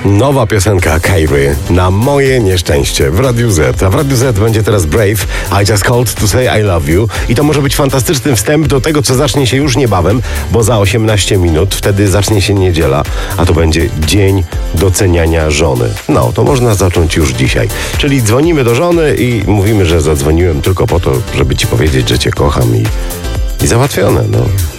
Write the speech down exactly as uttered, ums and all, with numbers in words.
Nowa piosenka Kyrie na moje nieszczęście w Radiu Z. A w Radiu Z będzie teraz Brave, I Just Called to Say I Love You. I to może być fantastyczny wstęp do tego, co zacznie się już niebawem, bo za osiemnaście minut wtedy zacznie się niedziela, a to będzie dzień doceniania żony. No, to można zacząć już dzisiaj. Czyli dzwonimy do żony i mówimy, że zadzwoniłem tylko po to, żeby ci powiedzieć, że cię kocham i, i załatwione, no.